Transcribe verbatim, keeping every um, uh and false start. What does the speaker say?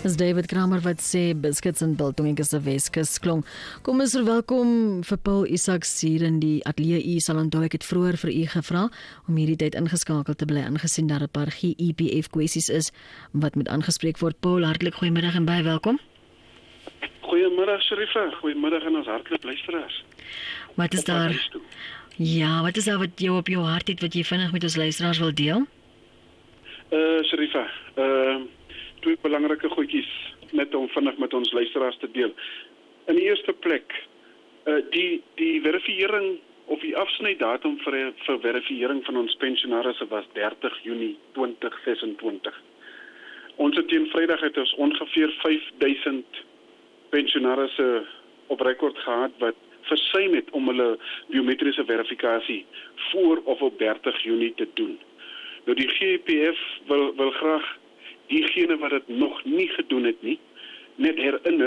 Dis David Kramer wat sê biscuits en biltong is 'n Weskus klong. Kom ons verwelkom vir Paul Isaacs hier in die ateljee. U sal onthou ek het vroeër vir u gevra om hierdie tyd ingeskakel te bly, aangesien daar 'n paar G E P F kwessies is wat moet aangespreek word. Paul, hartlik goeiemiddag en baie welkom. Goeiemiddag Sharifa, goeiemiddag aan ons hartlike luisteraars. Wat is daar? Ja, wat is daar wat jou op jou hart het wat jy vinnig met ons luisteraars wil deel? Uh Sharifa, uh twee belangrike goedjies net om vinnig met ons luisteraars te deel. In die eerste plek, uh, die die verifiering of die afsnydatum vir vir verifiering van ons pensionaarsse was dertig Junie twintig ses en twintig. Ons het teen Vrydag het ons ongeveer vyf duisend pensionaarsse op rekord gehad wat versuim het om hulle biometriese verifikasie voor of op dertig Junie te doen. Nou die G E P F wil wil graag diegene wat dit nog nie gedoen het nie, net herinner